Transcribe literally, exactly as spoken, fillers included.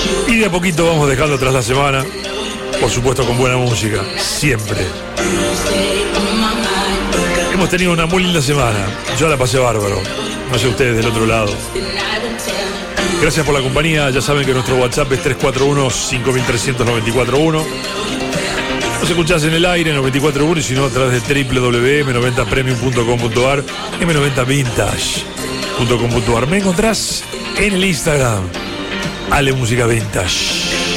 Y de a poquito vamos dejando atrás la semana, por supuesto con buena música, siempre. Hemos tenido una muy linda semana, yo la pasé bárbaro, no sé ustedes del otro lado. Gracias por la compañía, ya saben que nuestro WhatsApp es tres cuatro uno, cinco tres cero cero, nueve cuatro uno. Nos escuchás en el aire noventa y cuatro punto uno y si no a través de doble u doble u doble u punto eme noventa premium punto com punto ar, eme noventa vintage punto com punto ar. Me encontrás en el Instagram, Ale Música Vintage.